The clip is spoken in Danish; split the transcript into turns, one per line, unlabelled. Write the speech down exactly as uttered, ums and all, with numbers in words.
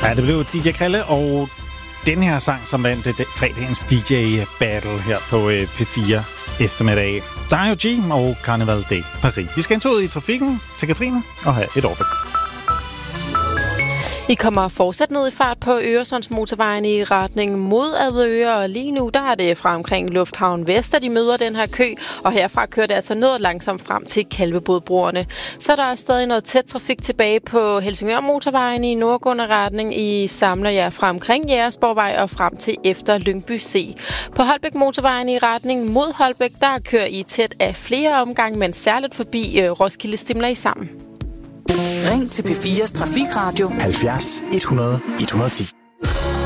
Ja, det blev D J Krille og den her sang, som vandt fredagens D J Battle her på P fire eftermiddag. Dario G og Carnival de Paris. Vi skal en tur ud i trafikken til Katrine og have et overblik.
I kommer fortsat ned i fart på Øresundsmotorvejen i retning mod Avedøre, og lige nu der er det fra omkring Lufthavn Vest, at de møder den her kø, og herfra kører det altså noget langsomt frem til Kalvebodbroerne. Så der er stadig noget tæt trafik tilbage på Helsingør-motorvejen i nordgående retning. I samler jer fra omkring Jægersborgvej og frem til efter Lyngby C. På Holbæk-motorvejen i retning mod Holbæk, der kører I tæt af flere omgange, men særligt forbi øh, Roskilde Stimler I sammen.
Ring til P fires Trafikradio
halvfjerds et hundrede et hundrede og ti.